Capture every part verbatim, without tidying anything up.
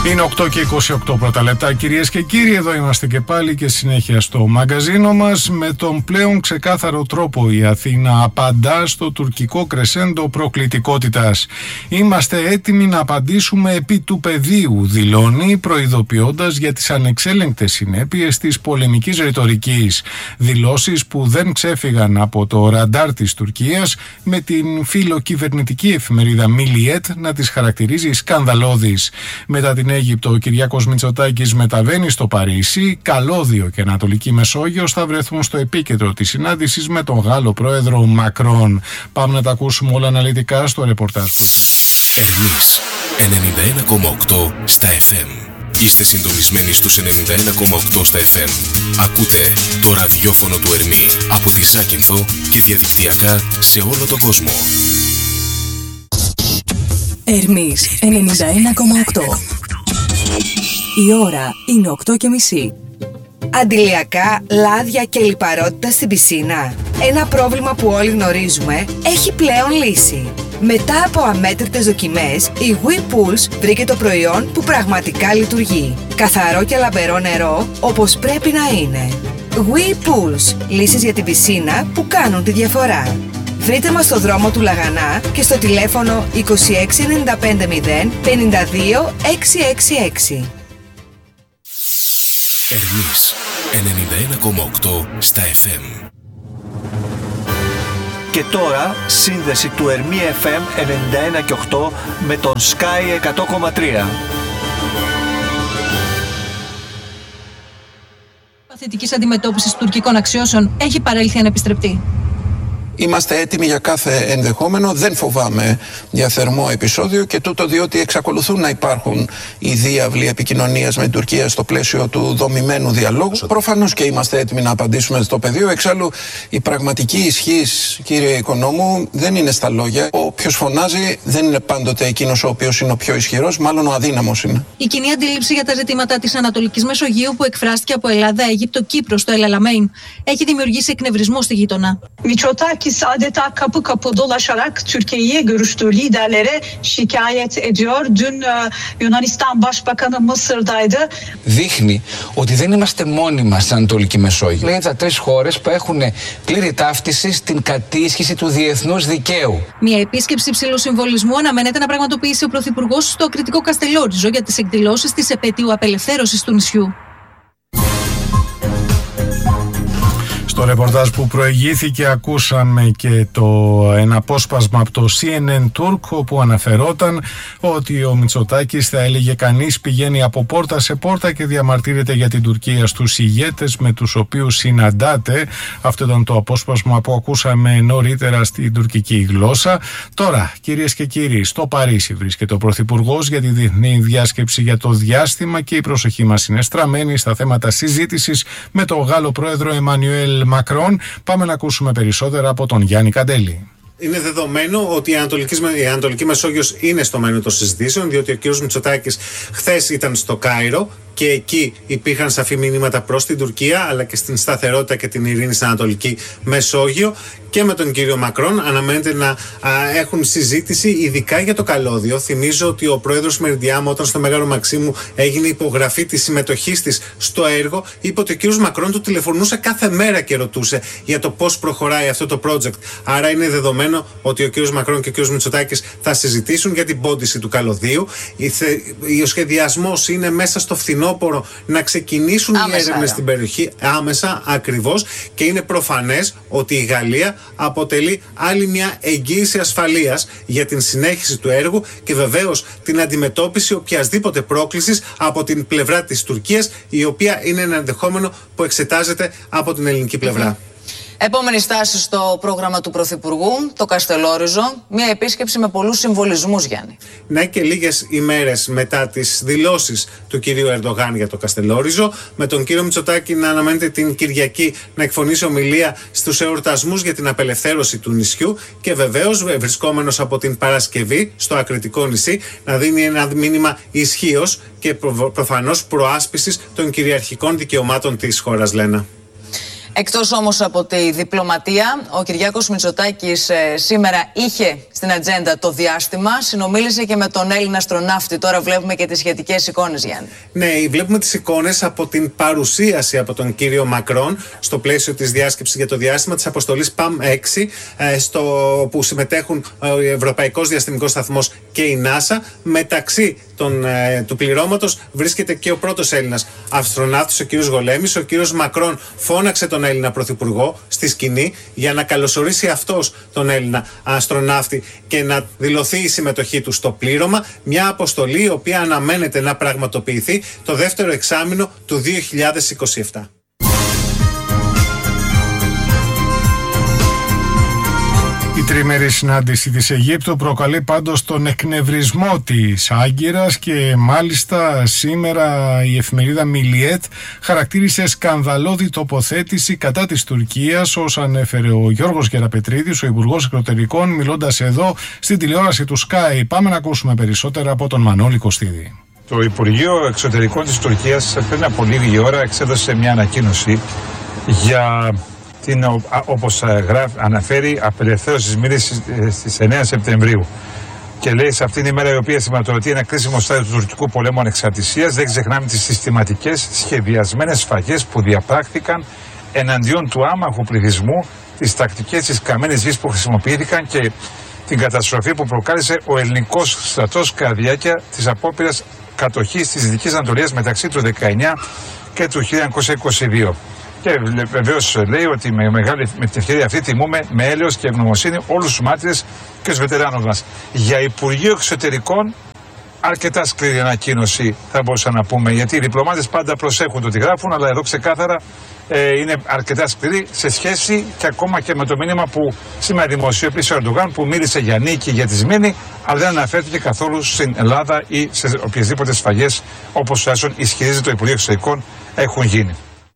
Είναι οκτώ και είκοσι οκτώ πρώτα λεπτά, κυρίες και κύριοι. Εδώ είμαστε και πάλι και συνέχεια στο μαγκαζίνο μας. Με τον πλέον ξεκάθαρο τρόπο η Αθήνα απαντά στο τουρκικό κρεσέντο προκλητικότητας. Είμαστε έτοιμοι να απαντήσουμε επί του πεδίου, δηλώνει, προειδοποιώντας για τις ανεξέλεγκτες συνέπειες της πολεμικής ρητορικής. Δηλώσεις που δεν ξέφυγαν από το ραντάρ της Τουρκίας, με την φιλοκυβερνητική εφημερίδα Milliyet να τις χαρακτηρίζει σκανδαλώδεις. Μετά την Αίγυπτο, ο Κυριάκος Μητσοτάκης μεταβαίνει στο Παρίσι. Καλώδιο και Ανατολική Μεσόγειος θα βρεθούν στο επίκεντρο της συνάντησης με τον Γάλλο πρόεδρο Μακρόν. Πάμε να τα ακούσουμε όλα αναλυτικά στο ρεπορτάζ. Ερμής ενενήντα ένα κόμμα οκτώ στα εφ εμ. Είστε συντονισμένοι στους ενενήντα ένα κόμμα οκτώ στα εφ εμ. Ακούτε το ραδιόφωνο του Ερμή από τη Ζάκυνθο και διαδικτυακά σε όλο τον κόσμο. Ερμής ενενήντα ένα κόμμα οκτώ. Η ώρα είναι οκτώ και μισή. Αντιλιακά, λάδια και λιπαρότητα στην πισίνα. Ένα πρόβλημα που όλοι γνωρίζουμε έχει πλέον λύση. Μετά από αμέτρητες δοκιμές, η WePulse βρήκε το προϊόν που πραγματικά λειτουργεί. Καθαρό και λαμπερό νερό, όπως πρέπει να είναι. WePulse, λύσεις για την πισίνα που κάνουν τη διαφορά. Βρείτε μας στο δρόμο του Λαγανά και στο τηλέφωνο είκοσι έξι ενενήντα πέντε μηδέν πενήντα δύο εξακόσια εξήντα έξι. Ερμής ενενήντα ένα κόμμα οκτώ στα εφ εμ. Και τώρα σύνδεση του Ερμή εφ εμ ενενήντα ένα και οκτώ με τον Sky εκατό κόμμα τρία. Παθητικής αντιμετώπισης τουρκικών αξιώσεων έχει παρέλθει ανεπιστρεπτή. Είμαστε έτοιμοι για κάθε ενδεχόμενο, δεν φοβάμαι για θερμό επεισόδιο, και τούτο διότι εξακολουθούν να υπάρχουν οι διάβλοι επικοινωνίας με την Τουρκία στο πλαίσιο του δομημένου διαλόγου. Προφανώς και είμαστε έτοιμοι να απαντήσουμε στο πεδίο. Εξάλλου, η πραγματική ισχύς, κύριε Οικονόμου, δεν είναι στα λόγια. Όποιος φωνάζει δεν είναι πάντοτε εκείνος ο οποίος είναι ο πιο ισχυρός, μάλλον ο αδύναμος είναι. Η κοινή αντίληψη για τα ζητήματα της Ανατολικής Μεσογείου που εκφράστηκε από Ελλάδα, Αίγυπτο, Κύπρο στο Ελαλαμέιν έχει δημιουργήσει εκνευρισμό στη γείτονα. adeta kapı kapı dolaşarak Türkiye'yi görüştüğü liderlere şikayet ediyor. Dün Yunanistan Başbakanı Mısır'daydı. Δείχνει ότι δεν είμαστε μόνοι μας στην Ανατολική Μεσόγειο. Είναι τα τρεις χώρες που έχουν πλήρη ταύτιση στην κατήσχηση του διεθνούς δικαίου. Μια επίσκεψη υψηλού συμβολισμού αναμένεται να πραγματοποιήσει ο Πρωθυπουργός στο ακριτικό Καστελόριζο για τις εκδηλώσεις της επετείου απελευθέρωσης του νησιού. Στο ρεπορτάζ που προηγήθηκε ακούσαμε και το, ένα απόσπασμα από το σι εν εν Turk, όπου αναφερόταν ότι ο Μητσοτάκης, θα έλεγε κανείς, πηγαίνει από πόρτα σε πόρτα και διαμαρτύρεται για την Τουρκία στους ηγέτες με τους οποίους συναντάται. Αυτό ήταν το απόσπασμα που ακούσαμε νωρίτερα στην τουρκική γλώσσα. Τώρα, κυρίες και κύριοι, στο Παρίσι βρίσκεται ο Πρωθυπουργός για τη διεθνή διάσκεψη για το διάστημα και η προσοχή μας είναι στραμμένη στα θέματα συζήτησης με τον Γάλλο πρόεδρο Εμμανουέλ Μακρόν. Πάμε να ακούσουμε περισσότερα από τον Γιάννη Καντέλη. Είναι δεδομένο ότι η Ανατολική, η Ανατολική Μεσόγειος είναι στο μέλλον των συζητήσεων, διότι ο κ. Μητσοτάκης χθες ήταν στο Κάιρο και εκεί υπήρχαν σαφή μηνύματα προς την Τουρκία, αλλά και στην σταθερότητα και την ειρήνη στην Ανατολική Μεσόγειο. Και με τον κύριο Μακρόν αναμένεται να α, έχουν συζήτηση ειδικά για το καλώδιο. Θυμίζω ότι ο πρόεδρος Μερντιάμ, όταν στο Μέγαρο Μαξίμου έγινε υπογραφή της συμμετοχής της στο έργο, είπε ότι ο κύριος Μακρόν του τηλεφωνούσε κάθε μέρα και ρωτούσε για το πώς προχωράει αυτό το project. Άρα είναι δεδομένο ότι ο κύριος Μακρόν και ο κύριος Μητσοτάκης θα συζητήσουν για την πόντιση του καλωδίου. Ο σχεδιασμός είναι μέσα στο φθινόπωρο να ξεκινήσουν άμεσα, οι έρευνες στην περιοχή άμεσα ακριβώς, και είναι προφανές ότι η Γαλλία αποτελεί άλλη μια εγγύηση ασφαλείας για την συνέχιση του έργου και βεβαίως την αντιμετώπιση οποιασδήποτε πρόκλησης από την πλευρά της Τουρκίας, η οποία είναι ένα ενδεχόμενο που εξετάζεται από την ελληνική πλευρά. Επόμενη στάση στο πρόγραμμα του Πρωθυπουργού, το Καστελόριζο, μια επίσκεψη με πολλούς συμβολισμούς, Γιάννη. Ναι, και λίγες ημέρες μετά τις δηλώσεις του κυρίου Ερντογάν για το Καστελόριζο, με τον κύριο Μητσοτάκη να αναμένεται την Κυριακή να εκφωνήσει ομιλία στους εορτασμούς για την απελευθέρωση του νησιού και βεβαίως βρισκόμενος από την Παρασκευή στο ακριτικό νησί να δίνει ένα μήνυμα ισχύος και προ, προφανώς προάσπισης των κυριαρχικών δικαιωμάτων της χώρας, Λένα. Εκτός όμως από τη διπλωματία, ο Κυριάκος Μητσοτάκης ε, σήμερα είχε στην ατζέντα το διάστημα, συνομίλησε και με τον Έλληνα αστροναύτη. Τώρα βλέπουμε και τις σχετικές εικόνες, Γιάννη. Ναι, βλέπουμε τις εικόνες από την παρουσίαση από τον κύριο Μακρόν στο πλαίσιο της διάσκεψης για το διάστημα της αποστολής ΠΑΜ έξι, ε, στο, που συμμετέχουν ο Ευρωπαϊκός Διαστημικός Σταθμός και η NASA. Μεταξύ των, ε, του πληρώματος βρίσκεται και ο πρώτος Έλληνας αστροναύτης, ο κύριος Γολέμης. Ο κύριος Μακρόν φώναξε τον Έλληνα Πρωθυπουργό στη σκηνή για να καλωσορίσει αυτός τον Έλληνα αστροναύτη και να δηλωθεί η συμμετοχή του στο πλήρωμα. Μια αποστολή η οποία αναμένεται να πραγματοποιηθεί το δεύτερο εξάμηνο του δύο χιλιάδες είκοσι επτά. Η τριμερή συνάντηση της Αιγύπτου προκαλεί πάντως τον εκνευρισμό της Άγκυρας και μάλιστα σήμερα η εφημερίδα Μιλιέτ χαρακτήρισε σκανδαλώδη τοποθέτηση κατά της Τουρκίας, ως ανέφερε ο Γιώργος Γεραπετρίδης, ο Υπουργός Εξωτερικών, μιλώντας εδώ στην τηλεόραση του Sky. Πάμε να ακούσουμε περισσότερα από τον Μανώλη Κωστίδη. Το Υπουργείο Εξωτερικών της Τουρκίας πριν από λίγη ώρα εξέδωσε μια ανακοίνωση για την, όπως αναφέρει, απελευθέρωση της μοίρης στις εννέα Σεπτεμβρίου. Και λέει, σε αυτήν την ημέρα η οποία σηματοδοτεί ένα κρίσιμο στάδιο του τουρκικού πολέμου ανεξαρτησίας, δεν ξεχνάμε τις συστηματικές σχεδιασμένες σφαγές που διαπράχθηκαν εναντίον του άμαχου πληθυσμού, τις τακτικές της καμένης γης που χρησιμοποιήθηκαν και την καταστροφή που προκάλεσε ο ελληνικός στρατός κατά τη διάρκεια της απόπειρας κατοχής της Δυτικής Ανατολίας μεταξύ του δεκαεννιά και του χίλια εννιακόσια είκοσι δύο. Και βεβαίως λέει ότι με, μεγάλη, με την ευκαιρία αυτή τιμούμε με έλεος και ευγνωμοσύνη όλους τους μάρτυρες και τους βετεράνους μας. Για Υπουργείο Εξωτερικών, αρκετά σκληρή ανακοίνωση θα μπορούσα να πούμε, γιατί οι διπλωμάτες πάντα προσέχουν το τι γράφουν, αλλά εδώ ξεκάθαρα ε, είναι αρκετά σκληρή σε σχέση και ακόμα και με το μήνυμα που σήμερα δημοσιοποίησε ο Ερντογάν, που μίλησε για νίκη για τη Σμύρνη, αλλά δεν αναφέρθηκε καθόλου στην Ελλάδα ή σε οποιασδήποτε σφαγές, όπως τουλάχιστον ισχυρίζεται το Υπουργείο Εξωτερικών, έχουν γίνει.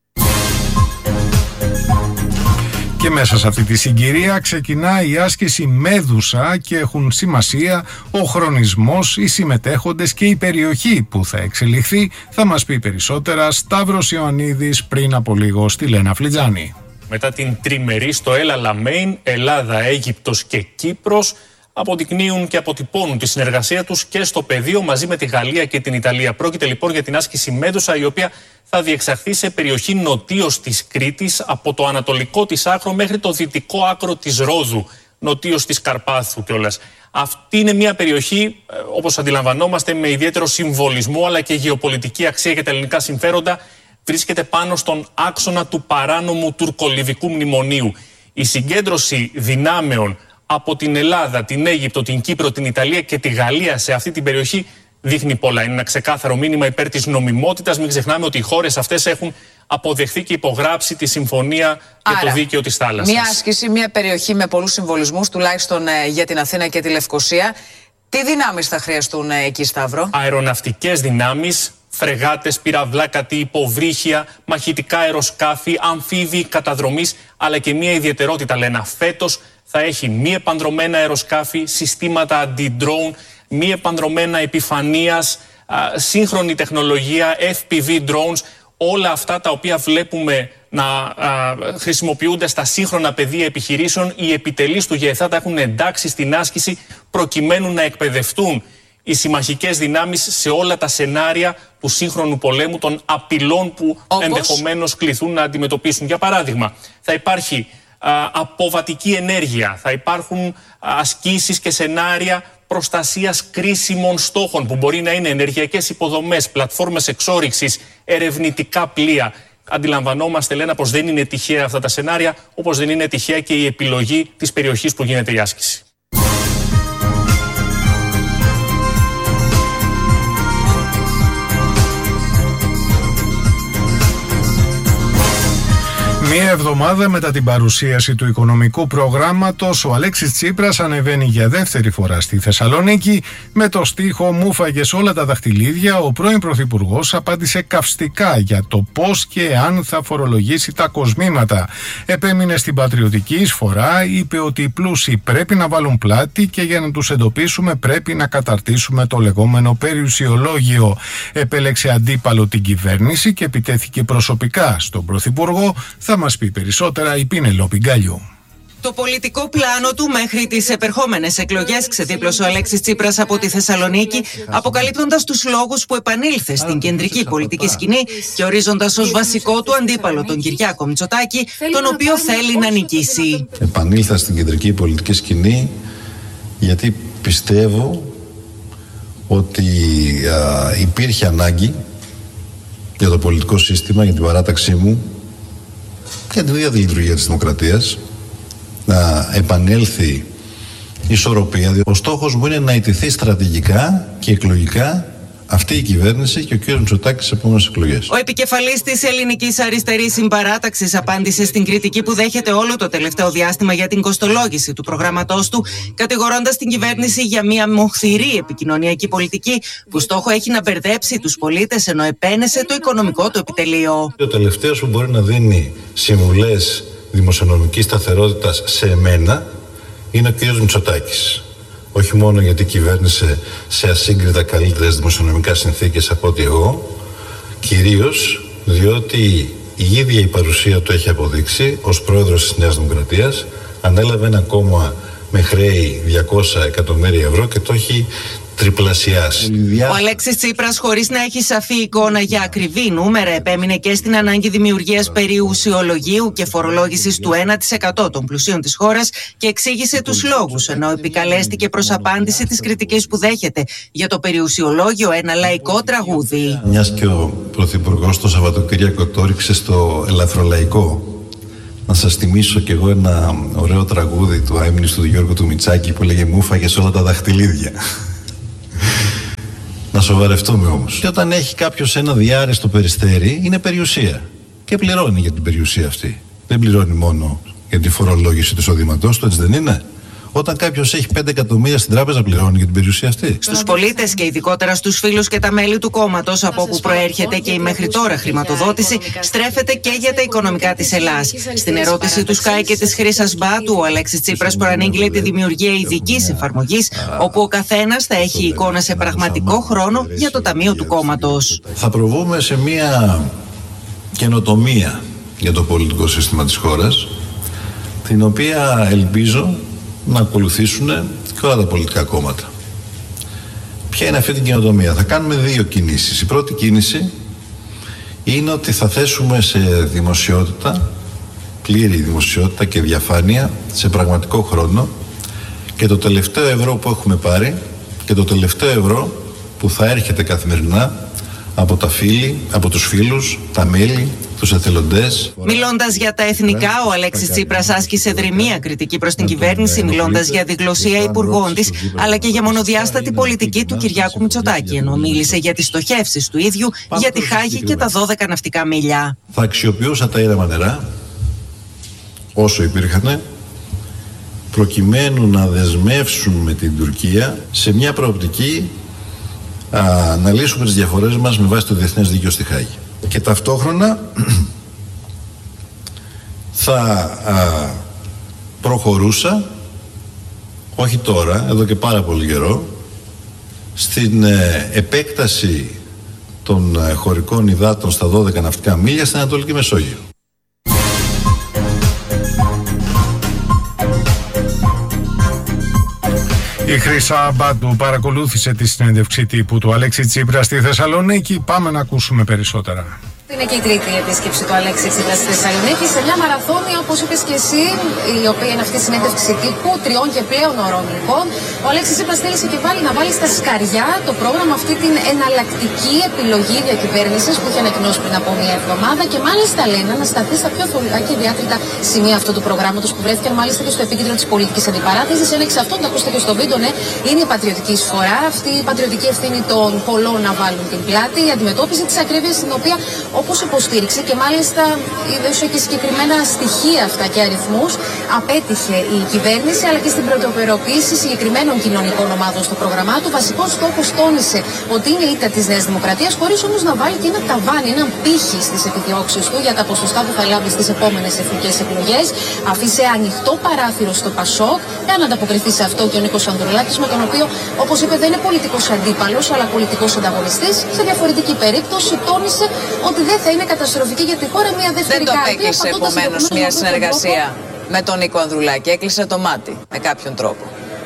Και μέσα σε αυτή τη συγκυρία ξεκινά η άσκηση Μέδουσα και έχουν σημασία ο χρονισμός, οι συμμετέχοντες και η περιοχή που θα εξελιχθεί. Θα μας πει περισσότερα Σταύρος Ιωαννίδης πριν από λίγο στη Λένα Φλιτζάνη. Μετά την τριμερή στο El Alamein, Ελλάδα, Αίγυπτος και Κύπρος αποδεικνύουν και αποτυπώνουν τη συνεργασία τους και στο πεδίο μαζί με τη Γαλλία και την Ιταλία. Πρόκειται λοιπόν για την άσκηση Μέδουσα, η οποία θα διεξαχθεί σε περιοχή νοτίως της Κρήτης, από το ανατολικό της άκρο μέχρι το δυτικό άκρο της Ρόδου, νοτίως της Καρπάθου κιόλας. Αυτή είναι μια περιοχή, όπως αντιλαμβανόμαστε, με ιδιαίτερο συμβολισμό αλλά και γεωπολιτική αξία για τα ελληνικά συμφέροντα. Βρίσκεται πάνω στον άξονα του παράνομου τουρκολιβικού μνημονίου. Η συγκέντρωση δυνάμεων από την Ελλάδα, την Αίγυπτο, την Κύπρο, την Ιταλία και τη Γαλλία σε αυτή την περιοχή δείχνει πολλά. Είναι ένα ξεκάθαρο μήνυμα υπέρ της νομιμότητας. Μην ξεχνάμε ότι οι χώρες αυτές έχουν αποδεχθεί και υπογράψει τη συμφωνία για το δίκαιο της θάλασσας. Μια άσκηση, μια περιοχή με πολλούς συμβολισμούς, τουλάχιστον ε, για την Αθήνα και τη Λευκοσία. Τι δυνάμεις θα χρειαστούν ε, εκεί, Σταύρο? Αεροναυτικές δυνάμεις, φρεγάτες, πυραυλάκατοι, υποβρύχια, μαχητικά αεροσκάφη, αμφίβοι καταδρομής, αλλά και μια ιδιαιτερότητα, λένε. Φέτος θα έχει μη επανδρομένα αεροσκάφη, συστήματα αντι-drone, μη επανδρομένα επιφανείας, α, σύγχρονη τεχνολογία, εφ πι βι drones, όλα αυτά τα οποία βλέπουμε να α, χρησιμοποιούνται στα σύγχρονα πεδία επιχειρήσεων. Οι επιτελείς του ΓΕΘΑ τα έχουν εντάξει στην άσκηση προκειμένου να εκπαιδευτούν οι συμμαχικές δυνάμεις σε όλα τα σενάρια του σύγχρονου πολέμου, των απειλών που Όπως? ενδεχομένως κληθούν να αντιμετωπίσουν. Για παράδειγμα, θα υπάρχει α, αποβατική ενέργεια, θα υπάρχουν ασκήσεις και σενάρια προστασίας κρίσιμων στόχων που μπορεί να είναι ενεργειακές υποδομές, πλατφόρμες εξόρυξης, ερευνητικά πλοία. Αντιλαμβανόμαστε, Λένα, πως δεν είναι τυχαία αυτά τα σενάρια, όπως δεν είναι τυχαία και η επιλογή της περιοχής που γίνεται η άσκηση. Μία εβδομάδα μετά την παρουσίαση του οικονομικού προγράμματος, ο Αλέξης Τσίπρας ανεβαίνει για δεύτερη φορά στη Θεσσαλονίκη. Με το στίχο «Μου φάγες όλα τα δαχτυλίδια», ο πρώην Πρωθυπουργός απάντησε καυστικά για το πώς και αν θα φορολογήσει τα κοσμήματα. Επέμεινε στην πατριωτική εισφορά, είπε ότι οι πλούσιοι πρέπει να βάλουν πλάτη και για να τους εντοπίσουμε πρέπει να καταρτήσουμε το λεγόμενο περιουσιολόγιο. Επέλεξε αντίπαλο την κυβέρνηση και επιτέθηκε προσωπικά στον Πρωθυπουργό. Θα μας μας πει περισσότερα η Πίνελοπη Γκάλιου. Το πολιτικό πλάνο του μέχρι τις επερχόμενες εκλογές ξεδίπλωσε ο Αλέξης Τσίπρας από τη Θεσσαλονίκη, αποκαλύπτοντας τους λόγους που επανήλθε στην κεντρική πολιτική σκηνή και ορίζοντας ως βασικό του αντίπαλο τον Κυριάκο Μητσοτάκη, τον οποίο θέλει να νικήσει. Επανήλθα στην κεντρική πολιτική σκηνή γιατί πιστεύω ότι α, υπήρχε ανάγκη για το πολιτικό σύστημα, για την παράταξή μου και την ίδια τη λειτουργία της δημοκρατίας να επανέλθει η ισορροπία. Ο στόχος μου είναι να ιτηθεί στρατηγικά και εκλογικά αυτή η κυβέρνηση και ο κ. Μητσοτάκης στις επόμενες εκλογές. Ο επικεφαλής της Ελληνικής Αριστερής Συμπαράταξης απάντησε στην κριτική που δέχεται όλο το τελευταίο διάστημα για την κοστολόγηση του προγράμματός του, κατηγορώντας την κυβέρνηση για μια μοχθηρή επικοινωνιακή πολιτική που στόχο έχει να μπερδέψει τους πολίτες ενώ επένεσε το οικονομικό του επιτελείο. Ο τελευταίος που μπορεί να δίνει συμβουλές δημοσιονομικής σταθερότητας σε εμένα είναι ο κ. Μητσοτάκης. Όχι μόνο γιατί κυβέρνησε σε ασύγκριτα καλύτερες δημοσιονομικά συνθήκες από ότι εγώ, κυρίως διότι η ίδια η παρουσία του έχει αποδείξει ως πρόεδρος της Νέας Δημοκρατίας, ανέλαβε ένα κόμμα με χρέη διακόσια εκατομμύρια ευρώ και το έχει τριπλασιάσει. Ο Αλέξης Τσίπρας, χωρίς να έχει σαφή εικόνα για ακριβή νούμερα, επέμεινε και στην ανάγκη δημιουργίας περιουσιολογίου και φορολόγησης του ένα τοις εκατό των πλουσίων της χώρας και εξήγησε τους λόγους, ενώ επικαλέστηκε προς απάντηση τις κριτικές που δέχεται για το περιουσιολόγιο ένα λαϊκό τραγούδι. Μιας και ο Πρωθυπουργός το Σαββατοκύριακο το ρίξε στο ελαφρολαϊκό, να σας θυμίσω κι εγώ ένα ωραίο τραγούδι του αείμνηστου του Γιώργου του Μητσάκη που λέγε «Μου φάγες όλα τα δαχτυλίδια». Να σοβαρευτούμε όμως. Και όταν έχει κάποιος ένα διάρεστο περιστέρι, είναι περιουσία. Και πληρώνει για την περιουσία αυτή. Δεν πληρώνει μόνο για τη φορολόγηση του εισοδήματός του, έτσι δεν είναι? Όταν κάποιος έχει πέντε εκατομμύρια στην τράπεζα, πληρώνει για την περιουσία αυτή. Στους πολίτες και ειδικότερα στους φίλους και τα μέλη του κόμματος, από όπου προέρχεται και η μέχρι τώρα χρηματοδότηση, στρέφεται και για τα οικονομικά της Ελλάδας. Στην ερώτηση του Sky και της Χρύσας Μπάτου, ο Αλέξης Τσίπρας προανήγγειλε τη δημιουργία ειδικής εφαρμογής, όπου ο καθένας θα έχει εικόνα σε πραγματικό χρόνο για το ταμείο του κόμματος. Θα προβούμε σε μια καινοτομία για το πολιτικό σύστημα της χώρας, την οποία ελπίζω να ακολουθήσουν και όλα τα πολιτικά κόμματα. Ποια είναι αυτή την καινοτομία? Θα κάνουμε δύο κινήσεις. Η πρώτη κίνηση είναι ότι θα θέσουμε σε δημοσιότητα, πλήρη δημοσιότητα και διαφάνεια, σε πραγματικό χρόνο, και το τελευταίο ευρώ που έχουμε πάρει και το τελευταίο ευρώ που θα έρχεται καθημερινά από τα φίλοι, από τους φίλους, τα μέλη, τους εθελοντές. Μιλώντας για τα εθνικά, ο Αλέξης Τσίπρας άσκησε δρυμία κριτική προς την κυβέρνηση, μιλώντας για διγλωσία υπουργών της, αλλά και για μονοδιάστατη πολιτική του Κυριάκου Μητσοτάκη, ενώ μίλησε για τις στοχεύσεις του ίδιου για τη Χάγη και τα δώδεκα ναυτικά μίλια. Θα αξιοποιούσα τα ήρεμα νερά, όσο υπήρχαν, προκειμένου να δεσμεύσουμε την Τουρκία σε μια προοπτική α, να λύσουμε τις διαφορές μας με βάση το διεθνές δίκαιο στη Χάγη. Και ταυτόχρονα θα α, προχωρούσα, όχι τώρα, εδώ και πάρα πολύ καιρό, στην ε, επέκταση των ε, χωρικών υδάτων στα δώδεκα ναυτικά μίλια στην Ανατολική Μεσόγειο. Η Χρύσα Μπάντου παρακολούθησε τη συνέντευξη τύπου του Αλέξη Τσίπρα στη Θεσσαλονίκη. Πάμε να ακούσουμε περισσότερα. Είναι και η τρίτη επίσκεψη του Αλέξη Τσίπρα στη Θεσσαλονίκη σε μια μαραθώνια, όπως είπες και εσύ, η οποία είναι αυτή η συνέντευξη τύπου τριών και πλέον ωρών. Λοιπόν, ο Αλέξης Τσίπρας θέλησε και πάλι να βάλει στα σκαριά το πρόγραμμα, αυτή την εναλλακτική επιλογή διακυβέρνησης που είχε ανακοινώσει πριν από μια εβδομάδα και μάλιστα λένε να σταθεί στα πιο θολικά και διάκριτα σημεία αυτού του προγράμματος που βρέθηκαν μάλιστα και στο επίκεντρο της πολιτικής αντιπαράθεσης. Ένα εξ αυτών, το ακούσατε και στο βίντεο, ναι, είναι η πατριωτική εισφορά, αυτή η πατριωτική ευθύνη των πολλών να βάλουν την πλάτη, η αντιμετώπιση της ακρίβειας, στην οποία, όπως υποστήριξε και μάλιστα έδωσε και συγκεκριμένα στοιχεία αυτά και αριθμούς, απέτυχε η κυβέρνηση, αλλά και στην πρωτοπεροποίηση συγκεκριμένων κοινωνικών ομάδων στο πρόγραμμά του. Βασικός στόχος, τόνισε ότι είναι η ήττα της Νέας Δημοκρατίας, χωρίς όμως να βάλει και ένα ταβάνι, έναν πύχη στις επιδιώξεις του για τα ποσοστά που θα λάβει στις επόμενες εθνικές εκλογές. Αφήσε ανοιχτό παράθυρο στο Πασόκ, για να ανταποκριθεί σε αυτό και ο Νίκος Ανδρουλάκης, με τον οποίο, όπως είπε, δεν είναι πολιτικός αντίπαλος, αλλά πολιτικός ανταγωνιστής. Σε διαφορετική περίπτωση, τόνισε ότι δεν θα είναι καταστροφική για τη χώρα μια δεύτερη κάλπη. Δεν το απέκλεισε επομένως μια συνεργασία με τον Νίκο Ανδρουλάκη. Έκλεισε το μάτι με κάποιον τρόπο.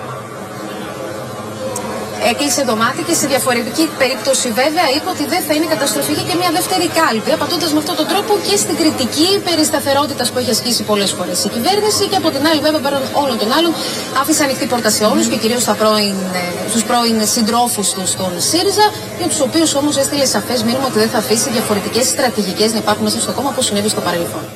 Έκλεισε το μάτι και σε διαφορετική περίπτωση βέβαια είπε ότι δεν θα είναι καταστροφική και μια δεύτερη κάλπη, απαντώντας με αυτόν τον τρόπο και στην κριτική περί σταθερότητας που έχει ασκήσει πολλές φορές η κυβέρνηση, και από την άλλη βέβαια πέραν όλων των άλλων άφησε ανοιχτή πόρτα σε όλους και κυρίως στους πρώην συντρόφους του στον ΣΥΡΙΖΑ, για τους οποίους όμως έστειλε σαφές μήνυμα ότι δεν θα αφήσει διαφορετικές στρατηγικές να υπάρχουν μέσα στο κόμμα όπως συνέβη στο παρελθόν.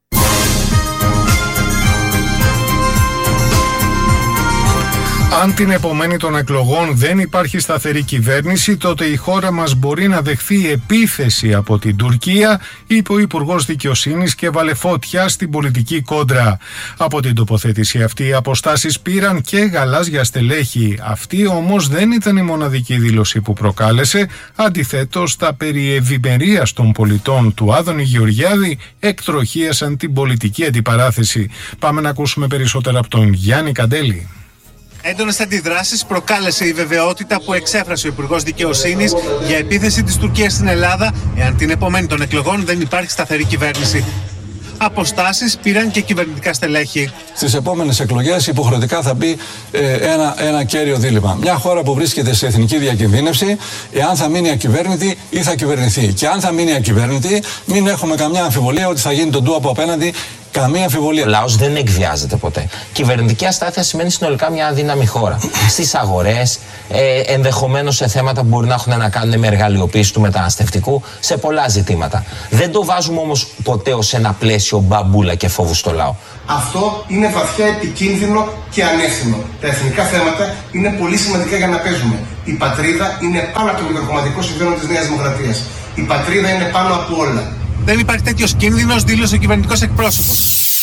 Αν την επομένη των εκλογών δεν υπάρχει σταθερή κυβέρνηση, τότε η χώρα μας μπορεί να δεχθεί επίθεση από την Τουρκία, είπε ο Υπουργός Δικαιοσύνης και βάλε φωτιά στην πολιτική κόντρα. Από την τοποθέτηση αυτή οι αποστάσεις πήραν και γαλάζια στελέχη. Αυτή όμως δεν ήταν η μοναδική δήλωση που προκάλεσε. Αντιθέτως, τα περί ευημερίας των πολιτών του Άδωνη Γεωργιάδη εκτροχίασαν την πολιτική αντιπαράθεση. Πάμε να ακούσουμε περισσότερα από τον Γιάννη Καντέλη. Έντονες αντιδράσεις προκάλεσε η βεβαιότητα που εξέφρασε ο Υπουργός Δικαιοσύνης για επίθεση της Τουρκίας στην Ελλάδα, εάν την επομένη των εκλογών δεν υπάρχει σταθερή κυβέρνηση. Αποστάσεις πήραν και κυβερνητικά στελέχη. Στις επόμενες εκλογές υποχρεωτικά θα μπει ε, ένα, ένα κέριο δίλημμα. Μια χώρα που βρίσκεται σε εθνική διακινδύνευση, εάν θα μείνει ακυβέρνητη ή θα κυβερνηθεί. Και αν θα μείνει ακυβέρνητη, μην έχουμε καμιά αμφιβολία ότι θα γίνει τον ντου από απέναντι. Καμία αμφιβολία. Ο λαός δεν εκβιάζεται ποτέ. Κυβερνητική αστάθεια σημαίνει συνολικά μια αδύναμη χώρα. Στις αγορές, ε, ενδεχομένως σε θέματα που μπορεί να έχουν να κάνουν με εργαλειοποίηση του μεταναστευτικού, σε πολλά ζητήματα. Δεν το βάζουμε όμως ποτέ ως ένα πλαίσιο μπαμπούλα και φόβου στο λαό. Αυτό είναι βαθιά επικίνδυνο και ανεύθυνο. Τα εθνικά θέματα είναι πολύ σημαντικά για να παίζουμε. Η πατρίδα είναι πάνω από το μικροκομματικό συμφέρον της Νέας Δημοκρατίας. Η πατρίδα είναι πάνω από όλα. Δεν υπάρχει τέτοιος κίνδυνος, δήλωσε ο κυβερνητικός εκπρόσωπος.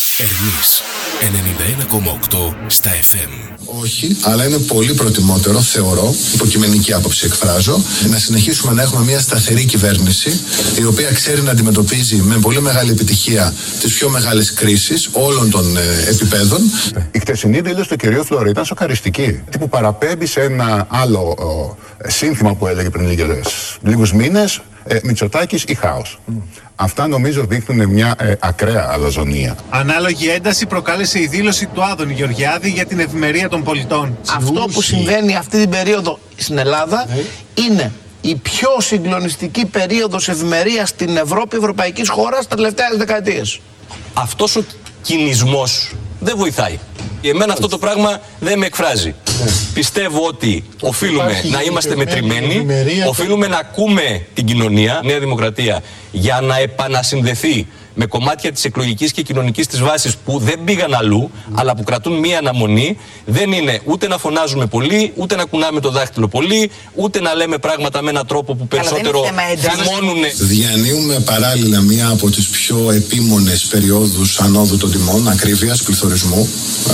Ερμής ενενήντα ένα κόμμα οκτώ στα εφ εμ. Όχι, αλλά είναι πολύ προτιμότερο, θεωρώ, υποκειμενική άποψη εκφράζω, να συνεχίσουμε να έχουμε μια σταθερή κυβέρνηση, η οποία ξέρει να αντιμετωπίζει με πολύ μεγάλη επιτυχία τις πιο μεγάλες κρίσεις όλων των ε, επιπέδων. Η χτεσινή δήλωση του κυρίου Φλωρή ήταν σοκαριστική, που παραπέμπει σε ένα άλλο ε, σύνθημα που έλεγε πριν λίγους μήνες, ε, Μητσοτάκης ή χάος. Mm. Αυτά νομίζω δείχνουν μια ε, ακραία αλαζονία. Ανάλογη ένταση προκάλεσε η δήλωση του Άδωνη Γεωργιάδη για την ευημερία των πολιτών. Αυτό που συμβαίνει αυτή την περίοδο στην Ελλάδα ναι. είναι η πιο συγκλονιστική περίοδος ευημερίας στην Ευρώπη, ευρωπαϊκής χώρας, τα τελευταία δεκαετίες. Αυτός ο κινησμός δεν βοηθάει. Εμένα αυτό το πράγμα δεν με εκφράζει. Ναι. Πιστεύω ότι οφείλουμε να είμαστε μετρημένοι, οφείλουμε να ακούμε την κοινωνία, Νέα Δημοκρατία, για να επανασυνδεθεί με κομμάτια της εκλογικής και κοινωνικής της βάσης που δεν πήγαν αλλού, mm. αλλά που κρατούν μία αναμονή. Δεν είναι ούτε να φωνάζουμε πολύ, ούτε να κουνάμε το δάχτυλο πολύ, ούτε να λέμε πράγματα με έναν τρόπο που περισσότερο θυμώνουν. Διανύουμε παράλληλα μία από τις πιο επίμονες περιόδους ανόδου των τιμών, ακρίβειας, πληθωρισμού,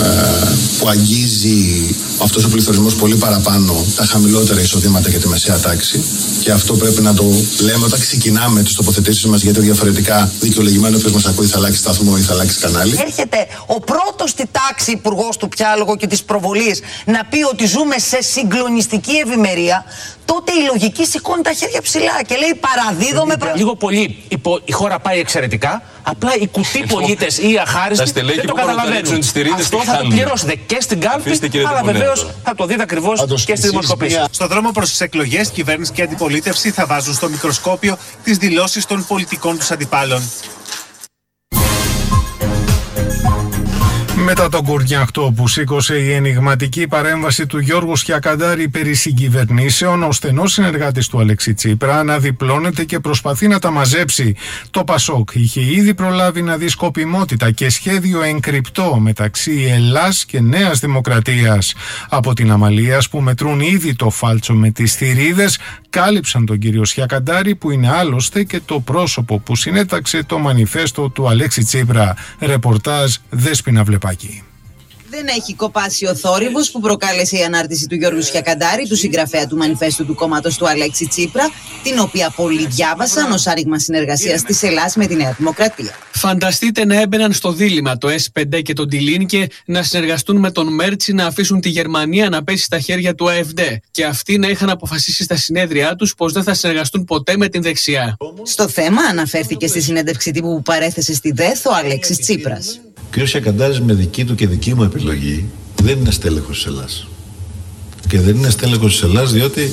ε, που αγγίζει αυτός ο πληθωρισμός πολύ παραπάνω τα χαμηλότερα εισοδήματα και τη μεσαία τάξη. Και αυτό πρέπει να το λέμε όταν ξεκινάμε τις τοποθετήσεις μας, γιατί διαφορετικά δικαιολογημένο όποιος μας ακούει θα αλλάξει σταθμό ή θα αλλάξει κανάλι. Έρχεται ο πρώτος στη τάξη υπουργός του πιάλογου και της προβολής να πει ότι ζούμε σε συγκλονιστική ευημερία, τότε η λογική σηκώνει τα χέρια ψηλά και λέει παραδίδομαι προ... Λίγο πολύ η χώρα πάει εξαιρετικά, απλά οι κουτί πολίτες ή οι αχάριστοι δεν το καταλαβαίνουν. Αυτό θα το πληρώσετε και στην κάλπη, αλλά βεβαίως θα το δείτε ακριβώς και στη δημοσκοπήση. Στο δρόμο προς τις εκλογές, κυβέρνηση και αντιπολίτευση θα βάζουν στο μικροσκόπιο τις δηλώσεις των πολιτικών τους αντιπάλων. Μετά τον κουρδιαχτό που σήκωσε η ενιγματική παρέμβαση του Γιώργου Σκιακαντάρη περί συγκυβερνήσεων, ο στενός συνεργάτης του Αλέξη Τσίπρα αναδιπλώνεται και προσπαθεί να τα μαζέψει. Το Πασόκ είχε ήδη προλάβει να δει σκοπιμότητα και σχέδιο εγκρυπτό μεταξύ Ελλάς και Νέας Δημοκρατίας. Από την Αμαλίας που μετρούν ήδη το φάλτσο με τις θηρίδες, κάλυψαν τον κύριο Σκιακαντάρη, που είναι άλλωστε και το πρόσωπο που συνέταξε το μανιφέστο του Αλέξη Τσίπρα. Ρεπορτάζ Δέσποινα Βλεπάκη. Δεν έχει κοπάσει ο θόρυβος που προκάλεσε η ανάρτηση του Γιώργου Σιακαντάρη, του συγγραφέα του μανιφέστου του κόμματος του Αλέξη Τσίπρα, την οποία πολλοί διάβασαν ως άρριγμα συνεργασίας της Ελλάς με τη Νέα Δημοκρατία. Φανταστείτε να έμπαιναν στο δίλημμα το ες πέντε και τον Τιλίν και να συνεργαστούν με τον Μέρτσι να αφήσουν τη Γερμανία να πέσει στα χέρια του ΑΕΦΔ. Και αυτοί να είχαν αποφασίσει στα συνέδριά τους πως δεν θα συνεργαστούν ποτέ με την δεξιά. Στο θέμα αναφέρθηκε στη συνέντευξη τύπου που παρέθεσε στη ΔΕΘ ο Αλέξης Τσίπρας. Ο κ. Σιακαντάρης με δική του και δική μου επιλογή δεν είναι στέλεχος της Ελλάς. Και δεν είναι στέλεχος της Ελλάς διότι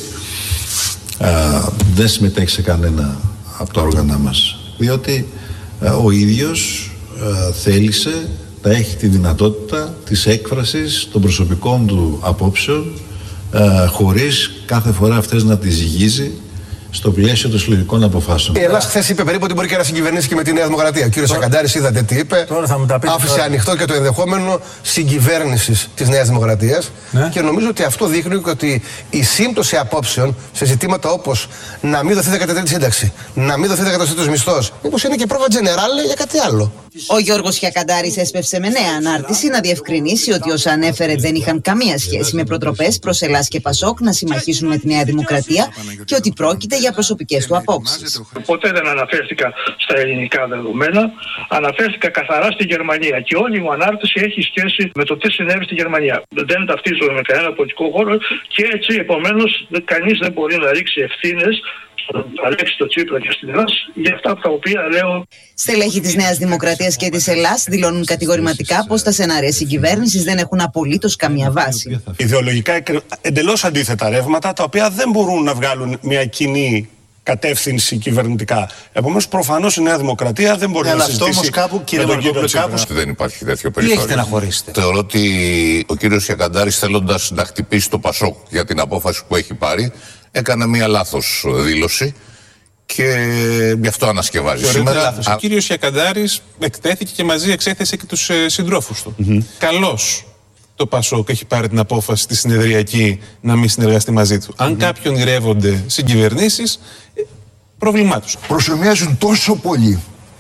α, δεν συμμετέχει σε κανένα από τα όργανα μας. Διότι α, ο ίδιος α, θέλησε να έχει τη δυνατότητα της έκφρασης των προσωπικών του απόψεων α, χωρίς κάθε φορά αυτές να τις ζυγίζει στο πλαίσιο των συλλογικών αποφάσεων. Η Ελλάδα χθες είπε περίπου ότι μπορεί και να συγκυβερνήσει και με τη Νέα Δημοκρατία. Ο κύριος Σιακαντάρης είδατε τι είπε. Τώρα θα μου τα πείτε άφησε τώρα ανοιχτό και το ενδεχόμενο συγκυβέρνησης της Νέας Δημοκρατίας. Ναι. Και νομίζω ότι αυτό δείχνει ότι η σύμπτωση απόψεων σε ζητήματα όπως να μην δοθεί δεκατετρίτη σύνταξη, να μην δοθεί δεκατοστρίτος μισθός, μήπως είναι και πρόβα τζενεράλ για κάτι άλλο. Ο Γιώργος Σιακαντάρης έσπευσε με νέα ανάρτηση να διευκρινίσει ότι όσα ανέφερε δεν είχαν καμία σχέση με προτροπές προς Ελλάς και Πασόκ να συμμαχίσουν με τη Νέα Δημοκρατία και ότι πρόκειται για προσωπικές του απόψεις. Ποτέ δεν αναφέρθηκα στα ελληνικά δεδομένα, αναφέρθηκα καθαρά στη Γερμανία και όλη μου ανάρτηση έχει σχέση με το τι συνέβη στη Γερμανία. Δεν ταυτίζομαι με κανένα πολιτικό χώρο και έτσι επομένως κανείς δεν μπορεί να ρίξει ευθύνες στον Αλέξη το Τσίπρα και στην Ελλάδα για αυτά τα οποία λέω. Στελέχη της Νέας Δημοκρατίας και της Ελλάς δηλώνουν κατηγορηματικά πως τα σενάρια συγκυβέρνησης δεν έχουν απολύτως καμία βάση. Ιδεολογικά εντελώς αντίθετα ρεύματα τα οποία δεν μπορούν να βγάλουν μια κοινή κατεύθυνση κυβερνητικά. Επομένως, προφανώς η Νέα Δημοκρατία δεν μπορεί yeah, να συζητήσει. Όμως κάπου, κύριε Μαρκόπουλε, κάπου δεν υπάρχει τέτοιο περιθώριο. Τι έχετε να χωρίσετε? Θεωρώ ότι ο κύριος Σιακαντάρης, θέλοντας να χτυπήσει το Πασόκ για την απόφαση που έχει πάρει, έκανε μια λάθος δήλωση και γι' αυτό ανασκευάζει σήμερα. Λάθος. Ο κύριος Σιακαντάρης εκτέθηκε και μαζί εξέθεσε και τους ε, συντρόφους του. Mm-hmm. Καλώς το Πασόκ έχει πάρει την απόφαση τη συνεδριακή να μην συνεργαστεί μαζί του. Αν mm-hmm. κάποιον γρεύονται συγκυβερνήσεις, πρόβλημά τους. Προσωμιάζουν τόσο πολύ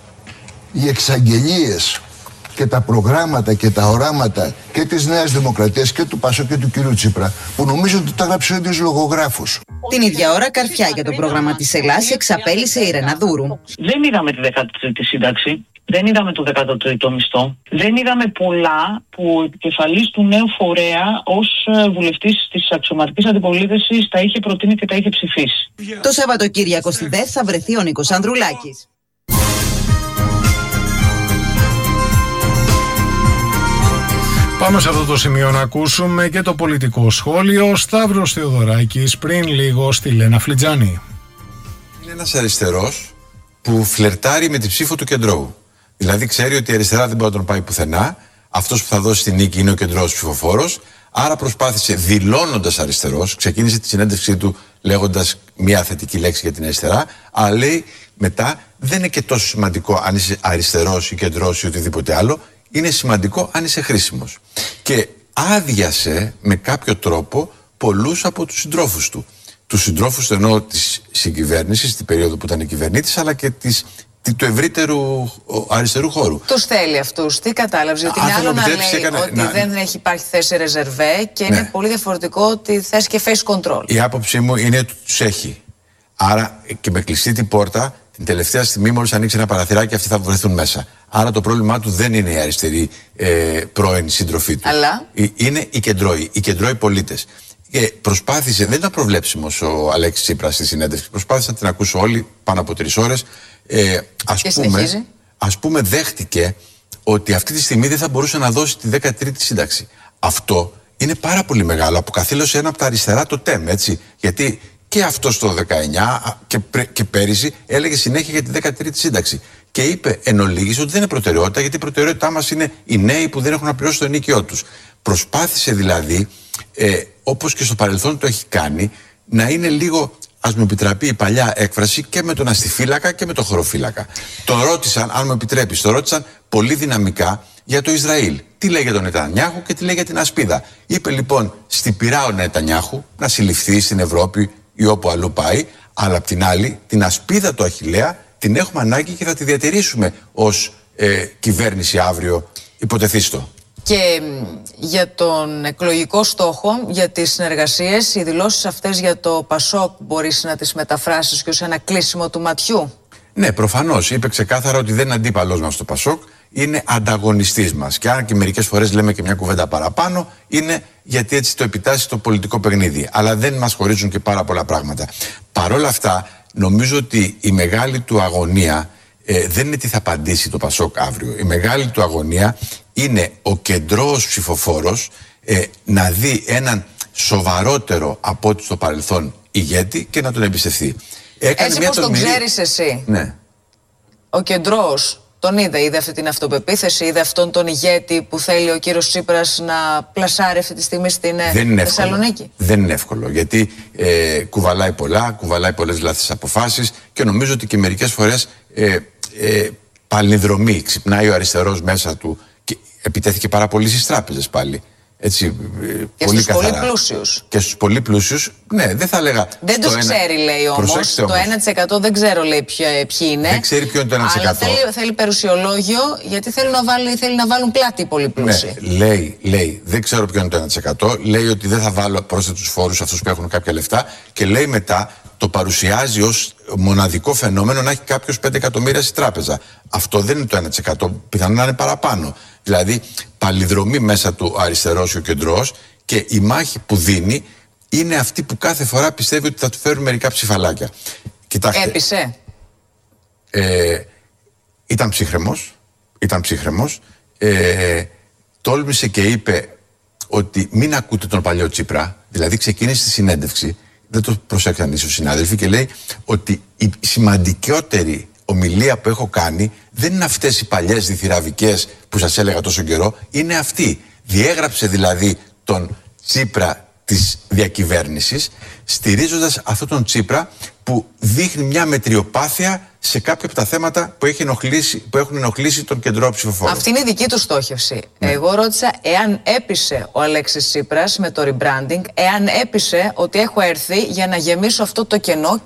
οι εξαγγελίες και τα προγράμματα και τα οράματα και της Νέας Δημοκρατίας και του Πασόκ και του κ. Τσίπρα, που νομίζω ότι τα έγραψε ο ίδιος λογογράφος. Την ίδια ώρα, καρφιά για το πρόγραμμα της Ελλάς εξαπέλυσε η Ρεναδούρου. Δεν είδαμε τη δέκατη τρίτη σύνταξη. Δεν είδαμε το δέκατο τρίτο μισθό. Δεν είδαμε πολλά που ο επικεφαλής του νέου φορέα ως βουλευτής της αξιωματικής αντιπολίτευσης τα είχε προτείνει και τα είχε ψηφίσει. Το Σαββατοκύριακο στη ΔΕΘ θα βρεθεί ο Νίκος Ανδρουλάκης. Πάμε σε αυτό το σημείο να ακούσουμε και το πολιτικό σχόλιο. Ο Σταύρος Θεοδωράκης πριν λίγο στη Λένα Φλιτζάνη. Είναι ένας αριστερός που φλερτάρει με τη ψήφο του κεντρώου. Δηλαδή ξέρει ότι η αριστερά δεν μπορεί να τον πάει πουθενά. Αυτός που θα δώσει τη νίκη είναι ο κεντρώος ψηφοφόρος. Άρα προσπάθησε, δηλώνοντας αριστερός, ξεκίνησε τη συνέντευξή του λέγοντας μια θετική λέξη για την αριστερά, αλλά λέει μετά δεν είναι και τόσο σημαντικό αν είσαι αριστερός ή κεντρός ή οτιδήποτε άλλο. Είναι σημαντικό αν είσαι χρήσιμος. Και άδειασε με κάποιο τρόπο πολλούς από τους συντρόφους του. Τους συντρόφους του εννοώ της συγκυβέρνησης, την περίοδο που ήταν κυβερνήτης, αλλά και της, του ευρύτερου αριστερού χώρου. Τους θέλει αυτούς. Τι κατάλαβες? Γιατί είναι άλλο να λέει έκανε, ότι να... δεν έχει υπάρχει θέση ρεζερβέ και ναι. είναι πολύ διαφορετικό ότι θες και face control. Η άποψή μου είναι ότι τους έχει. Άρα και με κλειστή την πόρτα, την τελευταία στιγμή μόλις ανοίξει ένα παραθυράκι αυτοί θα βρεθούν μέσα. Άρα το πρόβλημά του δεν είναι οι αριστεροί ε, πρώην σύντροφοί του. Αλλά... Είναι οι κεντρώοι, οι κεντρώοι πολίτες. Και προσπάθησε, δεν ήταν προβλέψιμος ο Αλέξης Τσίπρας στη συνέντευξη, προσπάθησε να την ακούσω όλοι πάνω από τρεις ώρες. Ε, ας, πούμε, ας πούμε δέχτηκε ότι αυτή τη στιγμή δεν θα μπορούσε να δώσει τη δέκατη τρίτη σύνταξη. Αυτό είναι πάρα πολύ μεγάλο. Αποκαθήλωσε ένα από τα αριστερά το ΤΕΜ, έτσι. Γιατί και αυτό το δεκαεννιά και, πρέ, και πέρυσι έλεγε συνέχεια για τη δέκατη τρίτη σύνταξη. Και είπε εν ολίγης ότι δεν είναι προτεραιότητα, γιατί η προτεραιότητά μας είναι οι νέοι που δεν έχουν να πληρώσουν το ενοίκιό τους. Προσπάθησε δηλαδή, ε, όπως και στο παρελθόν το έχει κάνει, να είναι λίγο, ας μου επιτραπεί η παλιά έκφραση, και με τον αστιφύλακα και με τον χωροφύλακα. Τον ρώτησαν, αν μου επιτρέπεις, τον ρώτησαν πολύ δυναμικά για το Ισραήλ. Τι λέει για τον Νετανιάχου και τι λέει για την ασπίδα. Είπε λοιπόν, στυπηρά ο Νετανιάχου να συλληφθεί στην Ευρώπη ή όπου αλλού πάει, αλλά απ' την άλλη την ασπίδα του Αχιλλέα την έχουμε ανάγκη και θα τη διατηρήσουμε ως ε, κυβέρνηση αύριο, υποτεθήστο. Και για τον εκλογικό στόχο, για τις συνεργασίες, οι δηλώσεις αυτές για το Πασόκ μπορείς να τις μεταφράσεις και ως ένα κλείσιμο του ματιού? Ναι, προφανώς. Είπε ξεκάθαρα ότι δεν είναι αντίπαλός μας το Πασόκ, είναι ανταγωνιστής μας. Και αν και μερικές φορές λέμε και μια κουβέντα παραπάνω, είναι γιατί έτσι το επιτάσσει το πολιτικό παιχνίδι. Αλλά δεν μας χωρίζουν και πάρα πολλά πράγματα. Παρ' όλα αυτά, νομίζω ότι η μεγάλη του αγωνία ε, δεν είναι τι θα απαντήσει το Πασόκ αύριο. Η μεγάλη του αγωνία είναι ο κεντρός ψηφοφόρος ε, να δει έναν σοβαρότερο από ό,τι στο παρελθόν ηγέτη και να τον εμπιστευτεί. Έκανε έτσι πως τον ξέρεις εσύ. Ναι. Ο κεντρός τον είδε, είδε αυτή την αυτοπεποίθηση, είδε αυτόν τον ηγέτη που θέλει ο κύριος Τσίπρας να πλασάρει αυτή τη στιγμή στην Θεσσαλονίκη. Δεν είναι εύκολο, γιατί ε, κουβαλάει πολλά, κουβαλάει πολλές λάθος αποφάσεις και νομίζω ότι και μερικές φορές ε, ε, παλινδρομεί, ξυπνάει ο αριστερός μέσα του και επιτέθηκε πάρα πολύ στις τράπεζες πάλι. Έτσι, και πολύ στους καθαρά. πολύ πλούσιους. Και στους πολύ πλούσιους, ναι, δεν θα έλεγα. Δεν τους ένα... ξέρει, λέει όμως. Το όμως. ένα τοις εκατό δεν ξέρω, λέει, ποιο, ποιοι είναι. Δεν ξέρει ποιο είναι το ένα τοις εκατό. Αλλά θέλει, θέλει περιουσιολόγιο, γιατί θέλει να, βάλει, θέλει να βάλουν πλάτη οι πολύ πλούσιοι. Ναι, λέει, λέει, δεν ξέρω ποιο είναι το ένα τοις εκατό. Λέει ότι δεν θα βάλω πρόσθετους φόρους αυτούς που έχουν κάποια λεφτά. Και λέει μετά, το παρουσιάζει ως μοναδικό φαινόμενο να έχει κάποιος πέντε εκατομμύρια στη τράπεζα. Αυτό δεν είναι το ένα τοις εκατό. Πιθανόν να είναι παραπάνω. Δηλαδή, παλιδρομεί μέσα του αριστερός και ο κεντρός και η μάχη που δίνει είναι αυτή που κάθε φορά πιστεύει ότι θα του φέρουν μερικά ψηφαλάκια. Κοιτάξτε. Έπεισε. Ε, ήταν ψύχρεμος. Ήταν ψύχρεμος. Ε, τόλμησε και είπε ότι μην ακούτε τον παλιό Τσίπρα. Δηλαδή, ξεκίνησε τη συνέντευξη. Δεν το προσέξαν ίσως οι συνάδελφοι και λέει ότι η σημαντικότερη ομιλία που έχω κάνει δεν είναι αυτές οι παλιές διθυραβικές που σας έλεγα τόσο καιρό, είναι αυτή. Διέγραψε δηλαδή τον Τσίπρα της διακυβέρνησης, στηρίζοντας αυτόν τον Τσίπρα που δείχνει μια μετριοπάθεια σε κάποια από τα θέματα που, έχει ενοχλήσει, που έχουν ενοχλήσει τον κεντρό ψηφοφόρο. Αυτή είναι η δική του στόχευση. Ναι. Εγώ ρώτησα εάν έπεισε ο Αλέξης Τσίπρας με το rebranding, εάν έπεισε ότι έχω έρθει για να γεμίσω αυτό το κενό